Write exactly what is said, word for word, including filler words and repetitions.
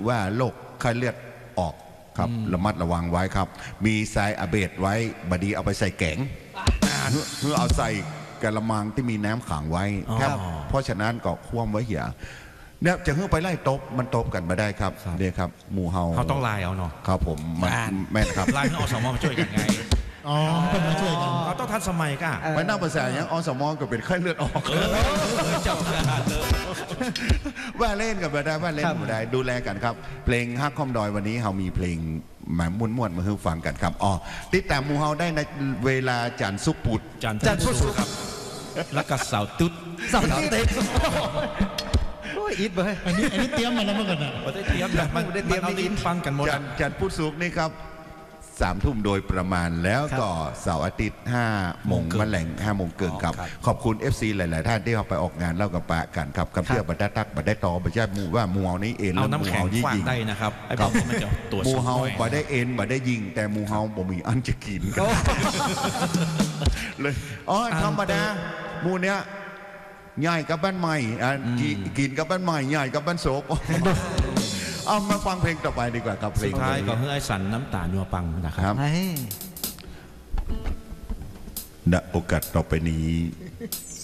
ว่าโรคไข้เลือดออกครับระมัดระวังไว้ครับมีทรายอะเบดไว้บดีเอาไปใส่แกงเพื่อเอาใส่กระมังที่มีน้ำขังไว้ครับเพราะฉะนั้นก็คว่ำไว้เหียเนี่ยจะเพิ่งไปไล่ตบมันตบกันไม่ได้ครับเดี๋ยวครับหมู่เฮาเขาต้องไล่เอาเนาะครับผมแม่ครับไล่ให้อสมมาช่วยกันไงอ๋อเป็นมาช่วยกันเขาต้องทันสมัยก้าไปนั่งภาษาอย่างอสมก็เป็นไข้เลือดออกเจ้าว่าเล่นกันไปได้ว่าเล่นกันไปได้ดูแลกันครับเพลงฮักคอมดอยวันนี้เรามีเพลงหมายม้วนม้วนมาให้ฟังกันครับอ๋อติดตามหมู่เฮาได้ในเวลาจันทร์ศุกร์พุธจันทร์ศุกร์ครับแล้วก็เสาร์ตุ๊ดเสาร์ตุ๊ดโอ้ยอิดเลยอันนี้อันนี้เตรียมมาแล้วเมื่อก่อนอ่ะได้เตรียมแต่มันได้เตรียมเอาลิ้นฟังกันหมดจันจันทร์พุธศุกร์นี่ครับสามทุ่มโดยประมาณแล้วก็เสาร์อาทิตย์ห้าโมงมะแหล่งห้าโมงเกินครับขอบคุณ เอฟ ซี หลายๆท่านที่เขาไปออกงานเล่ากับปะกันครับคำเชื่อบัตรตักบัตรได้ต่อบัตรญาติหมู่ว่าหมู่เฮานี้เอ็นแล้วหมู่เฮายิงได้นะครับไอ้พวกนี้มันจะตรวจหมู่เฮาบัตรได้เอ็นบัตรได้ยิงแต่หมู่เฮาบ่มีอันจะกินกันเลยอ๋อธรรมดาหมู่เนี้ยใหญ่กับบ้านใหม่กินกับบ้านใหม่ใหญ่กับบ้านโศกเอามาฟังเพลงต่อไปดีกว่าครับเพลงสุดท้ายก็เฮ้ยสันน้ำตาลนัวปังนะครับณโอกาสต่อไปนี้